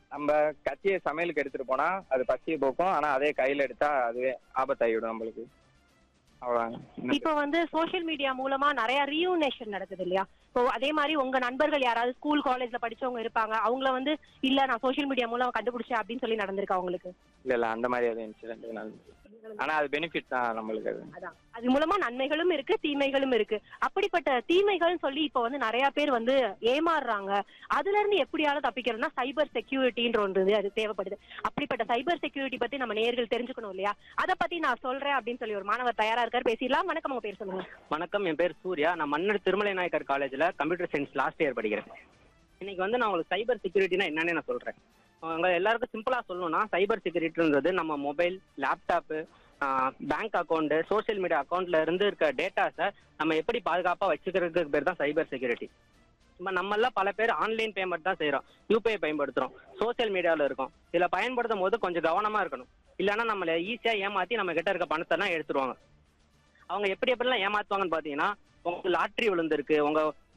நம்ம கத்தியை சமையலுக்கு எடுத்துட்டு போனா அது பசியை போக்கும். ஆனா அதே கையில எடுத்தா அதுவே ஆபத்தாயிடும் நம்மளுக்கு. அவ்வளவுதாங்க. இப்போ வந்து சோஷியல் மீடியா மூலமா நிறைய ரீயூனேஷன் நடக்குது இல்லையா? இப்போ அதே மாதிரி உங்க நண்பர்கள் யாராவது ஸ்கூல் காலேஜ்ல படிச்சவங்க இருப்பாங்க, அவங்கள வந்து இல்ல நான் சோஷியல் மீடியா மூலம் கண்டுபிடிச்சேன் அப்படின்னு சொல்லி நடந்திருக்கா உங்களுக்கு? இல்ல அந்த மாதிரி எதுவும் இன்சிடென்ட் நடந்தது. ஆனா அது பெனிஃபிட் தான் நம்மளுக்கு. அது அதான் அது மூலமா நன்மைகளும் இருக்கு, தீமைகளும் இருக்கு. அப்படிப்பட்ட தீமைகள் சொல்லி இப்ப வந்து நிறைய பேர் வந்து ஏமாறுறாங்க. அதுல இருந்து எப்படியாவது தப்பிக்கிறதுனா சைபர் செக்யூரிட்டின்ற ஒன்று அது தேவைப்படுது. அப்படிப்பட்ட சைபர் செக்யூரிட்டி பத்தி நம்ம நேயர்கள் தெரிஞ்சுக்கணும் இல்லையா? அத பத்தி நான் சொல்றேன் அப்படின்னு சொல்லி ஒரு மாணவர் தயாரா இருக்காரு. பேசிடலாம். வணக்கம், உங்க பேர் சொல்லுங்க. வணக்கம், என் பேர் சூர்யா. நான் மன்னர் திருமலை நாயக்கர் காலேஜ்ல கம்ப்யூட்டர் சயின்ஸ் லாஸ்ட் இயர் படிக்கிறேன். இன்னைக்கு வந்து நான் உங்களுக்கு சைபர் செக்யூரிட்டினா என்னன்னு நான் சொல்றேன். உங்க எல்லாருக்கும் சிம்பிளா சொல்லணும்னா சைபர் செக்யூரிட்டின்றது நம்ம mobile, laptop, bank account, social media அக்கௌண்ட்ல இருந்து இருக்க டேட்டாஸை நம்ம எப்படி பாதுகாப்பா வச்சுக்கிறதுக்கு பேர் தான் சைபர் செக்யூரிட்டி. நம்ம எல்லாம் பல பேர் ஆன்லைன் பேமெண்ட் தான் செய்யறோம், யூபிஐ பயன்படுத்துறோம், சோசியல் மீடியாவில் இருக்கோம். இதுல பயன்படுத்தும் போது கொஞ்சம் கவனமா இருக்கணும். இல்லைன்னா நம்மளை ஈஸியா ஏமாத்தி நம்ம கிட்ட இருக்க பணத்தை எல்லாம் எடுத்துருவாங்க. அவங்க எப்படிலாம் ஏமாத்துவாங்கன்னு பாத்தீங்கன்னா, உங்களுக்கு லாட்ரி விழுந்திருக்கு, உங்க